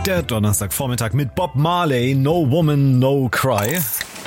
Der Donnerstagvormittag mit Bob Marley, No Woman, No Cry.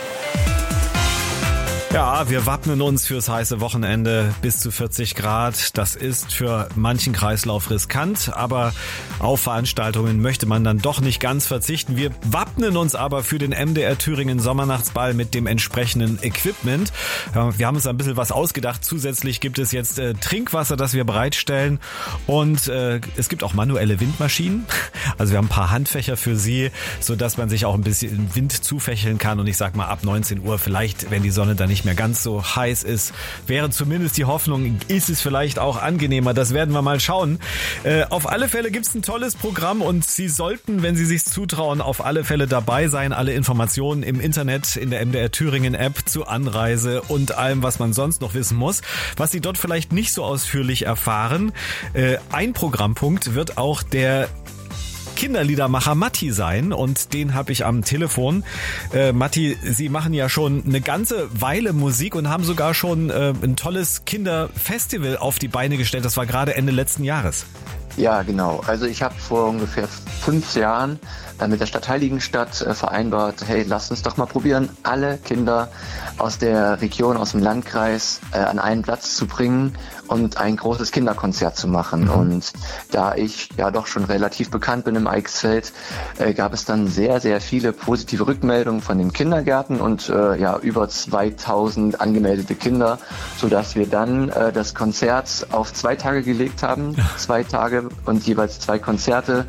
Ja, wir wappnen uns fürs heiße Wochenende bis zu 40 Grad. Das ist für manchen Kreislauf riskant, aber auf Veranstaltungen möchte man dann doch nicht ganz verzichten. Wir wappnen uns aber für den MDR Thüringen Sommernachtsball mit dem entsprechenden Equipment. Wir haben uns ein bisschen was ausgedacht. Zusätzlich gibt es jetzt Trinkwasser, das wir bereitstellen, und es gibt auch manuelle Windmaschinen. Also wir haben ein paar Handfächer für Sie, sodass man sich auch ein bisschen Wind zufächeln kann. Und ich sag mal, ab 19 Uhr vielleicht, wenn die Sonne dann nicht mehr ganz so heiß ist, wäre zumindest die Hoffnung, ist es vielleicht auch angenehmer. Das werden wir mal schauen. Auf alle Fälle gibt's ein tolles Programm und Sie sollten, wenn Sie sich zutrauen, auf alle Fälle dabei sein. Alle Informationen im Internet, in der MDR Thüringen App zu Anreise und allem, was man sonst noch wissen muss. Was Sie dort vielleicht nicht so ausführlich erfahren. Ein Programmpunkt wird auch der Kinderliedermacher Matti sein, und den habe ich am Telefon. Matti, Sie machen ja schon eine ganze Weile Musik und haben sogar schon ein tolles Kinderfestival auf die Beine gestellt. Das war gerade Ende letzten Jahres. Ja, genau. Also ich habe vor ungefähr 5 Jahren mit der Stadt Heiligenstadt vereinbart, hey, lasst uns doch mal probieren, alle Kinder aus der Region, aus dem Landkreis an einen Platz zu bringen und ein großes Kinderkonzert zu machen. Mhm. Und da ich ja doch schon relativ bekannt bin im Eichsfeld, gab es dann sehr, sehr viele positive Rückmeldungen von den Kindergärten und über 2000 angemeldete Kinder, sodass wir dann das Konzert auf 2 Tage gelegt haben. 2 Tage und jeweils 2 Konzerte.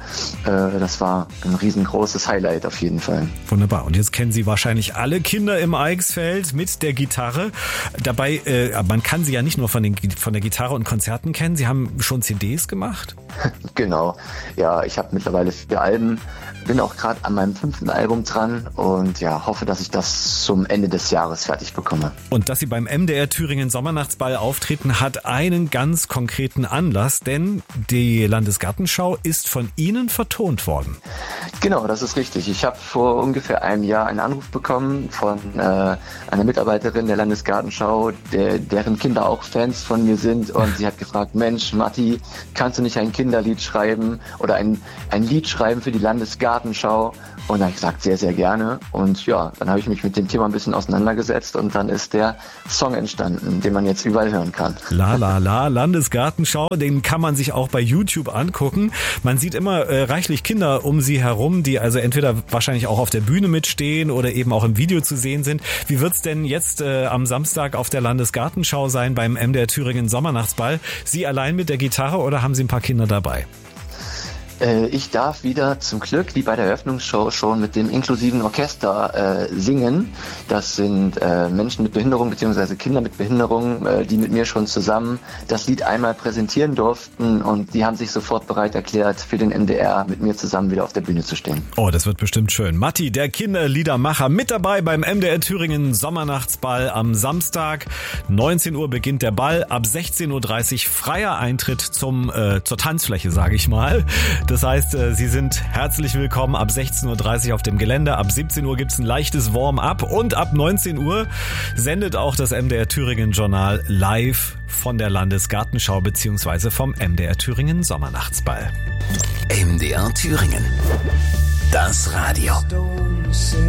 Das war ein riesengroßes Highlight auf jeden Fall. Wunderbar. Und jetzt kennen Sie wahrscheinlich alle Kinder im Eichsfeld mit der Gitarre. Dabei, man kann sie ja nicht nur von der Gitarre und Konzerten kennen. Sie haben schon CDs gemacht? Genau. Ja, ich habe mittlerweile 4 Alben. Bin auch gerade an meinem 5. Album dran und ja, hoffe, dass ich das zum Ende des Jahres fertig bekomme. Und dass Sie beim MDR Thüringen Sommernachtsball auftreten, hat einen ganz konkreten Anlass, denn die Landesgartenschau ist von Ihnen vertont worden. Genau, das ist richtig. Ich habe vor ungefähr einem Jahr einen Anruf bekommen von einer Mitarbeiterin der Landesgartenschau, deren Kinder auch Fans von mir sind, und sie hat gefragt, Mensch, Matti, kannst du nicht ein Kinderlied schreiben oder ein Lied schreiben für die Landesgartenschau? Und da habe ich gesagt, sehr, sehr gerne. Und ja, dann habe ich mich mit dem Thema ein bisschen auseinandergesetzt und dann ist der Song entstanden, den man jetzt überall hören kann. La la la, Landesgartenschau, den kann man sich auch bei YouTube angucken. Man sieht immer reichlich Kinder um sie herum, die also entweder wahrscheinlich auch auf der Bühne mitstehen oder eben auch im Video zu sehen sind. Wie wird's denn jetzt am Samstag auf der Landesgartenschau sein beim MDR Thüringen Sommernachtsball? Sie allein mit der Gitarre oder haben Sie ein paar Kinder dabei? Ich darf wieder zum Glück, wie bei der Eröffnungsshow, schon mit dem inklusiven Orchester singen. Das sind Menschen mit Behinderung bzw. Kinder mit Behinderung, die mit mir schon zusammen das Lied einmal präsentieren durften, und die haben sich sofort bereit erklärt, für den MDR mit mir zusammen wieder auf der Bühne zu stehen. Oh, das wird bestimmt schön. Matti, der Kinderliedermacher, mit dabei beim MDR Thüringen Sommernachtsball am Samstag. 19 Uhr beginnt der Ball, ab 16.30 Uhr freier Eintritt zur Tanzfläche, sage ich mal. Das heißt, Sie sind herzlich willkommen ab 16.30 Uhr auf dem Gelände. Ab 17 Uhr gibt's ein leichtes Warm-up und ab 19 Uhr sendet auch das MDR Thüringen Journal live von der Landesgartenschau bzw. vom MDR Thüringen Sommernachtsball. MDR Thüringen. Das Radio.